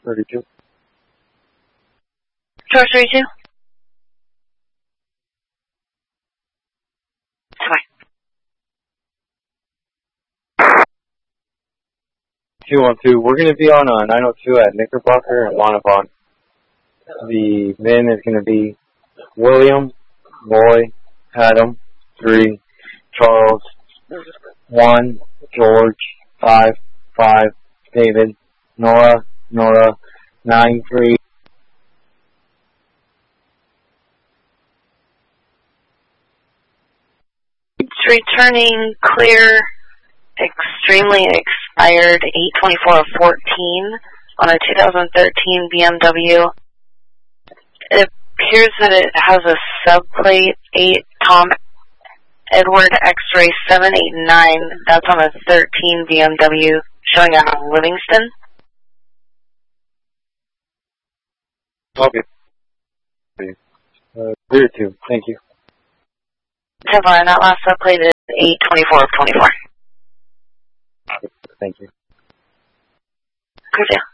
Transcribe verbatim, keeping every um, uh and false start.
thirty-two. George thirty-two. Sorry. two one two. We're going to be on uh, nine oh two at Knickerbocker and Wanapon. The men is going to be William, Roy, Adam, three, Charles, one, George, five, five, David, Nora, Nora, nine, three. It's returning clear, extremely expired eight twenty-four fourteen on a two thousand thirteen B M W. It appears that it has a subplate eight Tom Edward X-ray seven eight nine. That's on a thirteen B M W showing out of Livingston. Okay. Uh, clear two. Thank you. Temple, and that last subplate is eight twenty-four of twenty-four. Thank you. Good deal.